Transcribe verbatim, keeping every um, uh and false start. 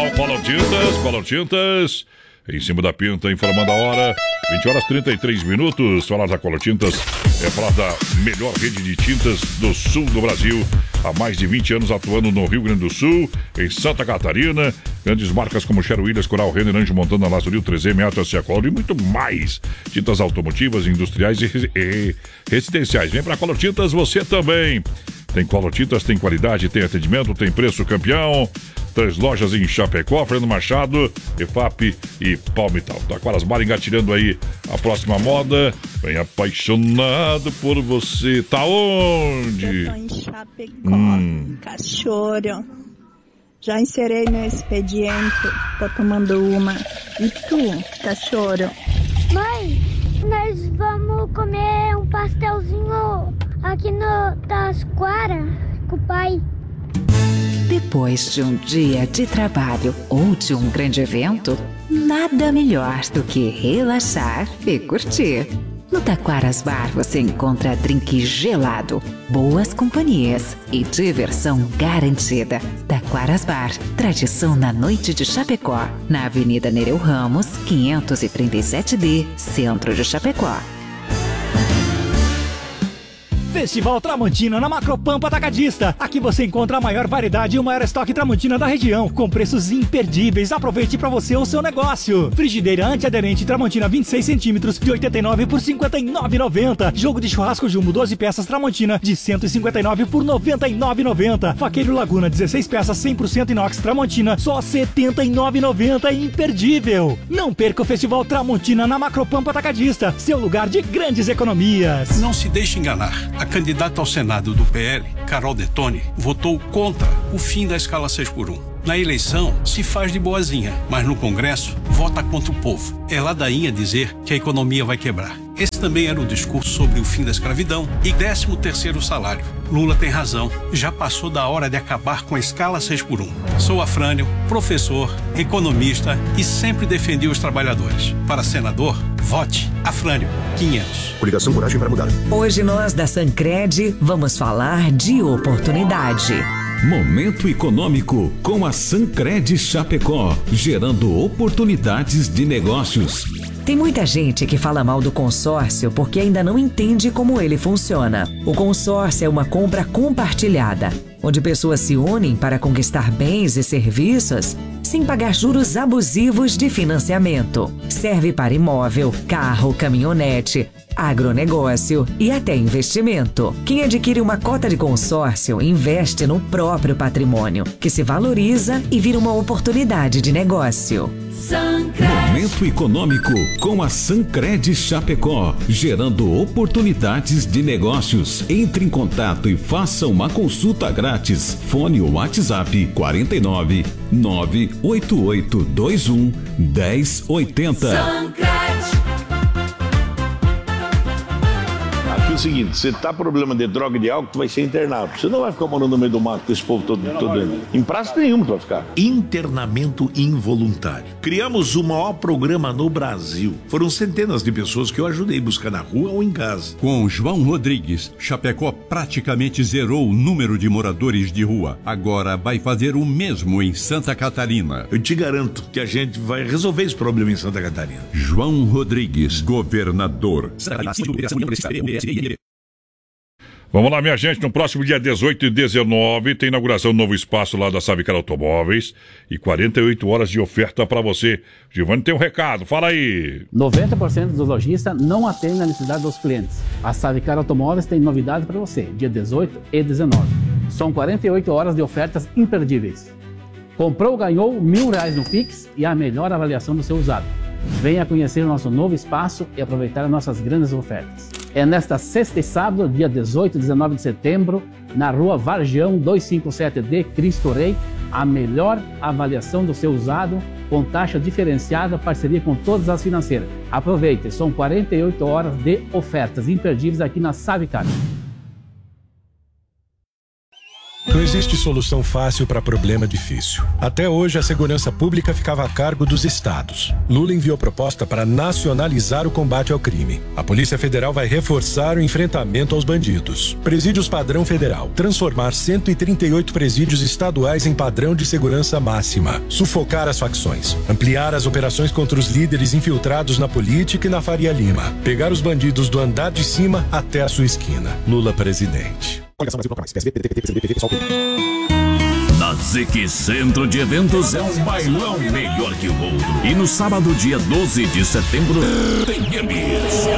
o Color Tintas, Color Tintas, em cima da pinta, informando a hora, vinte horas e trinta e três minutos. Falar da Color Tintas é falar da melhor rede de tintas do sul do Brasil. Há mais de vinte anos atuando no Rio Grande do Sul, em Santa Catarina. Grandes marcas como Sherwin Williams, Coral, Renner, Anjo, Montana, Lazuril, três M, Atlas, Ciacolor e muito mais. Tintas automotivas, industriais e, e residenciais. Vem pra Color Tintas você também. Tem Color Tintas, tem qualidade, tem atendimento, tem preço campeão. Três lojas em Chapecó, Fernando Machado, E F A P e Palmital. Taquaras Bar engatilhando aí a próxima moda. Bem apaixonado por você. Tá onde? Eu tô em Chapecó, hum. Cachorro. Já inserei meu expediente. Tô tomando uma. E tu, cachorro? Mãe, nós vamos comer um pastelzinho aqui no Tasquara com o pai. Depois de um dia de trabalho ou de um grande evento, nada melhor do que relaxar e curtir. No Taquaras Bar você encontra drink gelado, boas companhias e diversão garantida. Taquaras Bar, tradição na noite de Chapecó, na Avenida Nereu Ramos, quinhentos e trinta e sete D, centro de Chapecó. Festival Tramontina na Macropampa Atacadista. Aqui você encontra a maior variedade e o maior estoque Tramontina da região, com preços imperdíveis. Aproveite para você ou seu negócio. Frigideira antiaderente Tramontina vinte e seis centímetros de oitenta e nove por cinquenta e nove reais e noventa centavos. Jogo de churrasco Jumbo doze peças Tramontina de cento e cinquenta e nove por noventa e nove reais e noventa centavos. Faqueiro Laguna dezesseis peças cem por cento inox Tramontina só setenta e nove reais e noventa centavos. Imperdível. Não perca o Festival Tramontina na Macropampa Atacadista, seu lugar de grandes economias. Não se deixe enganar. A candidata ao Senado do P L, Carol Detoni, votou contra o fim da escala seis por um. Na eleição, se faz de boazinha, mas no Congresso, vota contra o povo. É ladainha dizer que a economia vai quebrar. Esse também era o discurso sobre o fim da escravidão e décimo terceiro salário. Lula tem razão, já passou da hora de acabar com a escala seis por um. Sou Afrânio, professor, economista e sempre defendi os trabalhadores. Para senador, vote Afrânio, quinhentos. Coligação Coragem para Mudar. Hoje nós da Sancred vamos falar de oportunidade. Momento econômico com a Sancred Chapecó, gerando oportunidades de negócios. Tem muita gente que fala mal do consórcio porque ainda não entende como ele funciona. O consórcio é uma compra compartilhada, onde pessoas se unem para conquistar bens e serviços sem pagar juros abusivos de financiamento. Serve para imóvel, carro, caminhonete, agronegócio e até investimento. Quem adquire uma cota de consórcio investe no próprio patrimônio, que se valoriza e vira uma oportunidade de negócio. Sancred. Momento econômico com a Sancred Chapecó, gerando oportunidades de negócios. Entre em contato e faça uma consulta grátis. Fone ou WhatsApp quarenta e nove, nove oito oito dois um, dez oitenta. Sancred. Aqui é o seguinte, você tá com problema de droga e de álcool, tu vai ser internado. Você não vai ficar morando no meio do mato com esse povo todo, todo dentro. Em praça nenhuma tu vai ficar. Internamento involuntário. Criamos o maior programa no Brasil. Foram centenas de pessoas que eu ajudei a buscar na rua ou em casa. Com João Rodrigues, Chapecó praticamente zerou o número de moradores de rua. Agora vai fazer o mesmo em Santa Catarina. Eu te garanto que a gente vai resolver esse problema em Santa Catarina. João Rodrigues, governador. Vamos lá, minha gente, no próximo dia dezoito e dezenove tem inauguração do novo espaço lá da Savicar Automóveis e quarenta e oito horas de oferta para você. Giovanni tem um recado, fala aí. noventa por cento dos lojistas não atendem a necessidade dos clientes. A Savicar Automóveis tem novidade para você, dia dezoito e dezenove. São quarenta e oito horas de ofertas imperdíveis. Comprou, ganhou mil reais no Pix e a melhor avaliação do seu usado. Venha conhecer o nosso novo espaço e aproveitar as nossas grandes ofertas. É nesta sexta e sábado, dia dezoito e dezenove de setembro, na rua Vargião duzentos e cinquenta e sete D, Cristo Rei, a melhor avaliação do seu usado, com taxa diferenciada, parceria com todas as financeiras. Aproveite, são quarenta e oito horas de ofertas imperdíveis aqui na Savicar. Não existe solução fácil para problema difícil. Até hoje, a segurança pública ficava a cargo dos estados. Lula enviou proposta para nacionalizar o combate ao crime. A Polícia Federal vai reforçar o enfrentamento aos bandidos. Presídios padrão federal. Transformar cento e trinta e oito presídios estaduais em padrão de segurança máxima. Sufocar as facções. Ampliar as operações contra os líderes infiltrados na política e na Faria Lima. Pegar os bandidos do andar de cima até a sua esquina. Lula presidente. Na Z Q Centro de Eventos é um bailão melhor que o outro. E no sábado, dia doze de setembro, tem M S.